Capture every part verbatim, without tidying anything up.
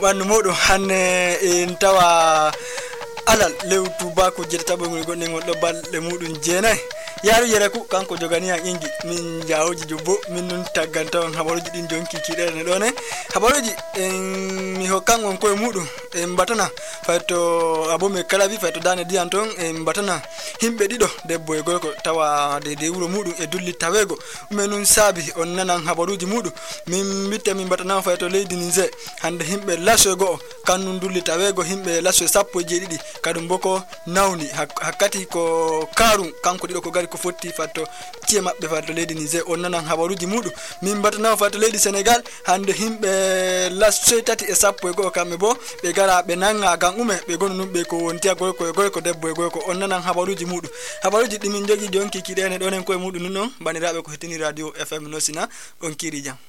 Wannu moɗo hanne en tawa alal lewtu bako jetta bo ngol gonne ngol do balde mudun jeenay yaaru yere ku kanko jogani an ingi min jaawoji jobbo min nun tagganta on habaruji din jonki kidere do ne habaruji en mi hokkan on koy mudum en batana fato abome kala bi fato dane dian ton en batana himbe dido debbo e gorko tawa de de wuro mudum e dulli tawego menun sabi on nanan habaruji mudum min bitte min batana fato leydi Niger hande himbe laso go kanun dulli tawego himbe laso sappo jeedidi kadum boko nawni hakkati ko karum kanko dido ko gari ko fotti fatto tie mabbe fatto leydi Niger on nanan habaruji mudum min batana fatto leydi Senegal hande himbe laso tati e sappo e go kambe bo be gara be nanga gan ume be gonu numbe ko wonti agol ko gol ko debbo e gol ko on nanan habaruji mudum habaruji dimin jogi jonki kidene donen ko e mudum non banirabe ko hetini radio F M Nosina on kiri jam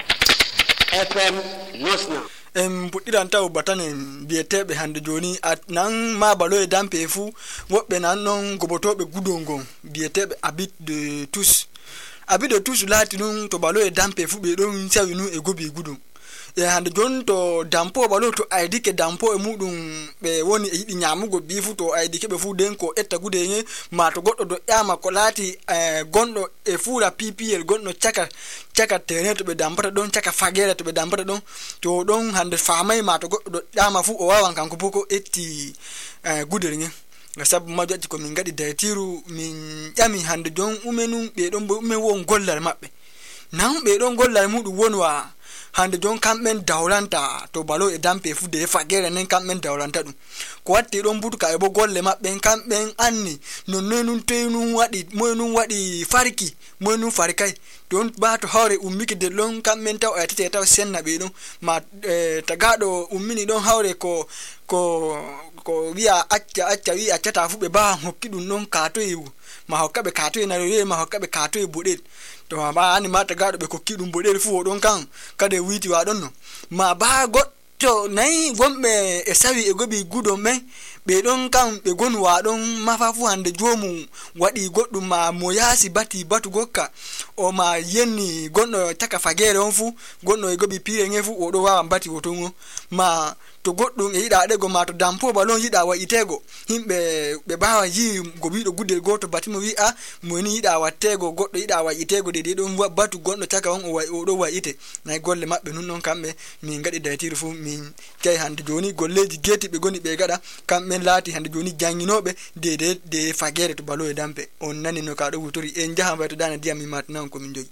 F M Nosna em puddiran taw batane bietebe hande joni at nan ma balo e dampe fu wobbe nan non gobotobe gudongo bietebe habit de tous habit de tous lati nun to balo e dampe fu be don sawi nu e gobi gudum e hande jon to dampo balo to aidike dampo e mudum be woni e yidi nyamugo bifu to aidike be fu den ko etta gudenye ma to goddo do yama ko lati eh, gondo e fura P P L gondo chaka chaka terrain to be dampata don chaka fagere to be dampata don to don hande famai ma to goddo do yama fu o wawan kanko poko etti eh, gudenye sabu majoji ko min gadi daytiru min yami hande jon umenu be don bo umen won gollal mabbe nan be don gollal mudum wonwa hande jon kamben dawlanta to balo e dampe fu de fagere nen kamben dawlanta dum ko watti don butuka e bo golle mabbe kamben anni non nonun teynu wadi moynun wadi farki moynun farkai don bato hawre ummiki de lon kamben taw e tete taw senna be don ma e, tagado ummini don hawre ko ko ko wi'a acca acca wi'a acca fu be ba hokkidum non kato yiwu ma hokkabe kato e narore ma hokkabe kato e bodel to ma ani mata gado be kokkidum bodel fu don kan kade witi wa don no ma ba gotto nay gombe e sawi e gobi gudo men be don kan be gonu wa don mafafu hande jomu wadi goddum ma moyasi bati batu gokka o ma yenni gonno taka fagere on fu gonno e gobi pire ngefu o do wawa bati wotongo ma to goddum e yida de go ma to dampo balon yida wa itego himbe be bawa yi gobido guddel goto batimo wi a mo ni yida wattego goddo yida wa itego de de don batu gonno taka on o wa o do wa ite nay golle mabbe nun non kambe min ngadi daytiru fu min kay hande joni golleji geti be goni be gada kambe lati hande joni janginobe de de de fagere to balo e dampe on nani no ka do wutori en jaha bayto dana diam mi matnan ko min jogi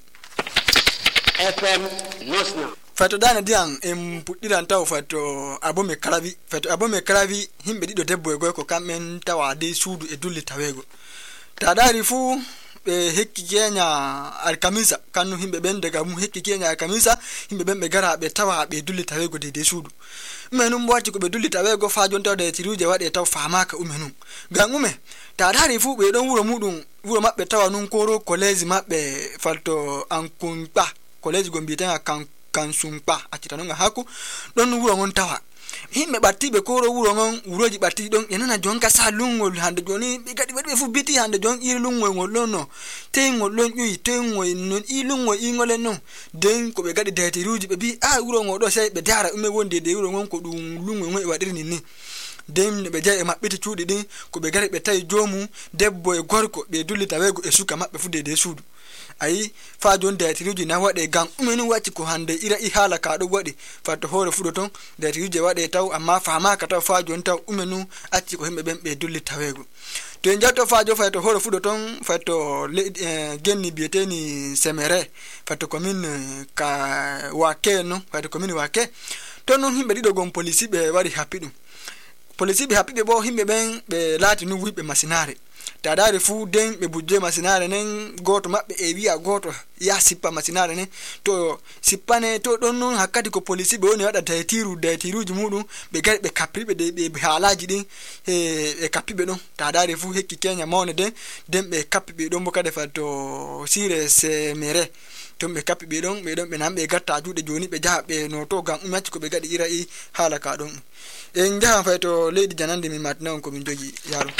F M Nosna fato dana diam em puddiran taw fato abome kalavi fato abome kalavi himbe dido debbo e goyko kamben tawa de suudu e dulli tawego ta dari fu be hekki Kenya alkamisa kanu himbe ben daga mu hekki Kenya alkamisa himbe ben be gara be tawa be dulli tawego de de suudu menum wati ko be dulli tawego fa jonta de tiruje wade taw famaka umenum gangume ta dari fu be don wuro mudum wuro mabbe tawa nun koro college mabbe falto ankunpa college gombi tan kan kan sumpa acitanonga haku don wuro ngon tawa himbe battibe koro wuro ngon wuroji batti don enana jonka sa lungol hande joni be gadi be fu biti hande jon ir lungol ngol lonno tengol lon ƴuyi tengol non i lungol ingole non den ko be gadi daytiruji be bi a wuro ngodo sey be dara umme wonde de wuro ngon ko dum lungol ngol e wadirni ni dem be jey e mabbiti cuudi din ko be gari be tay jomu debbo e gorko be dulli tawego e suka mabbe fu de de suudu ayi fa jon daytiruji na wade gan umenu wati ko hande ira i hala ka do wadi fatto hore fudo ton daytiruje wade taw amma fama ka taw fa jon taw umenu acci ko himbe ben be dulli tawego to en jatto fa jo fatto hore fudo ton fatto eh, genni bieteni semere fatto commune ka wake no fatto commune wake to non himbe dido gon police be wari hapidum police be hapibe bo himbe ben be lati nu wibe masinare ta dari fu den be budje masinare nen goto mabbe e wi'a goto ya sippa masinare ne to sippane to don non hakkati ko police be woni wada daytiru daytiruji mudum be gari be kapribe de be halaji din e e kapibe don ta dari fu hekki Kenya mawne den den be kapibe don bo kade fatto sire se mere to be kapibe don be don be nambe gatta juude joni be jaha be no to gam umati ko be gadi ira i hala ka don en jaha fatto leydi janande mi matna ko min jogi yaro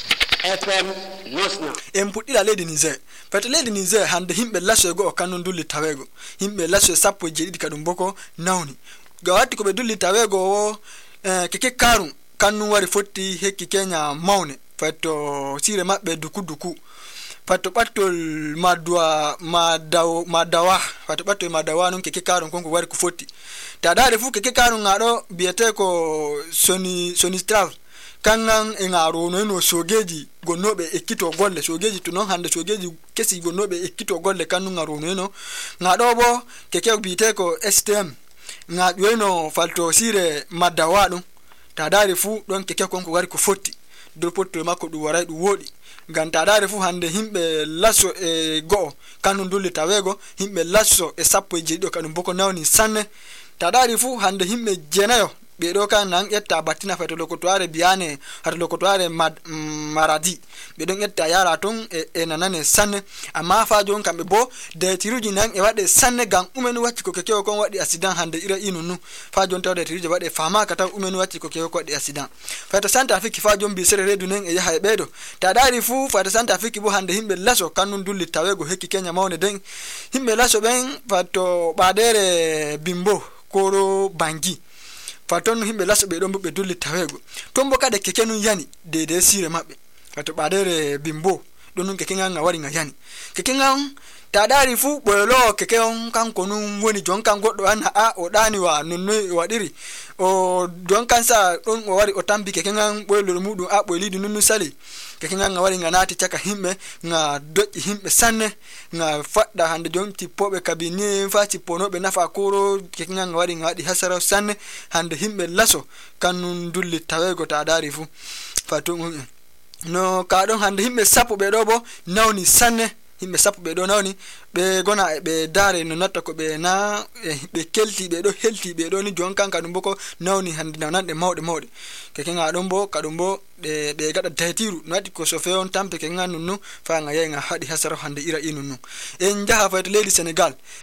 F M Nosna en puddira leydi Niger fato leydi Niger hande himbe laso go kanun dulli tawego himbe laso sappo jeedidi kadum boko nawni gawati ko be dulli tawego eh, keke karu kannu wari fotti hekki Kenya mawne fatto sire mabbe duku duku fatto battol madwa madaw madawa fatto battol madawa non keke karu konko wari ko fotti ta dare fu keke karu ngado biete ko soni soni strav kangan e ngaro no no sogeji gonnobe ekkito golle sogeji to non hande sogeji kesi gonnobe ekkito golle kanu ngaro no ngado bo keke biete ko S T M ngado no falto sire madawa dum ta dare fu don keke konko wari ko fotti do potto makko du waray du wodi ganta dare fu hande himbe lasso e go kanu dulle tawego himbe lasso e sappo e jeedo kanu boko nawni sanne ta dare fu hande himbe jenayo be do kan nan etta battina fato lokotoare biane har lokotoare mad, mm, maradi be don etta yara ton e, e nanane sanne amma fa jon kambe bo de tiruji nan e wade sanne gan umenu wacci ko keke ko wadi accident hande ira inunu fa jon tawde tiruji wade fama kata umenu wacci ko keke ko wadi accident fato santa fiki fa jon bi sere redu nen e yaha e bedo ta dari fu fato santa fiki bo hande himbe laso kanun dulli tawego hekki Kenya mawne den himbe laso ben fato badere bimbo koro bangi faton himbe laso be don be dulli tawego tombo kada keke nun yani de de sire mabbe fato badere bimbo don nun keke nganga wari ngayani keke ngang ta dari fu bolo keke on kan konun woni jon kan goddo an a o dani wa nonno wadiri o don kan sa don o wari o tambi keke ngang bolo mudum a boyli di nonno sali keke nganga wari nganati chaka himbe nga doji himbe sanne nga fadda hande jon tippobe kabini fa tipponobe nafa koro keke nganga wari ngadi hasara sanne hande himbe laso kanun dulli tawego ta dari fu fatun no ka don hande himbe sapo be do bo nawni sanne himbe sappo be do nawni be gona be dare no natta ko be na e, be kelti be do helti be do ni jonkan kadum boko nawni hande nanande mawde mawde keke nga don bo kadum bo de be gada tatiru nati ko so feon tampe ke nganu nu fa nga yenga hadi hasara hande ira inunu en jaha fa to lady Senegal